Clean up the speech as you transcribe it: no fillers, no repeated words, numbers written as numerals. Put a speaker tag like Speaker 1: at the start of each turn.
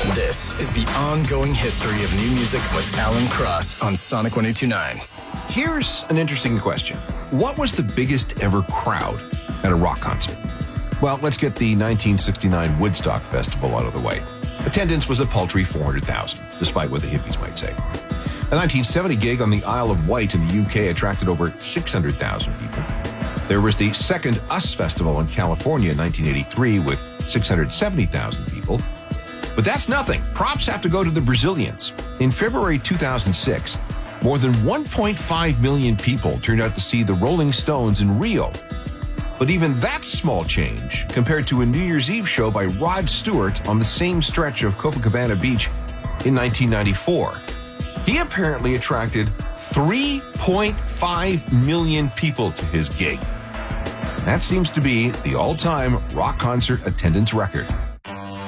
Speaker 1: This is the ongoing history of new music with Alan Cross on Sonic 102.9.
Speaker 2: Here's an interesting question. What was the biggest ever crowd at a rock concert? Well, let's get the 1969 Woodstock Festival out of the way. Attendance was a paltry 400,000, despite what the hippies might say. A 1970 gig on the Isle of Wight in the UK attracted over 600,000 people. There was the second US Festival in California in 1983 with 670,000 people. But that's nothing. Props have to go to the Brazilians. In February 2006, more than 1.5 million people turned out to see the Rolling Stones in Rio. But even that's small change compared to a New Year's Eve show by Rod Stewart on the same stretch of Copacabana Beach in 1994. He apparently attracted 3.5 million people to his gig. That seems to be the all-time rock concert attendance record.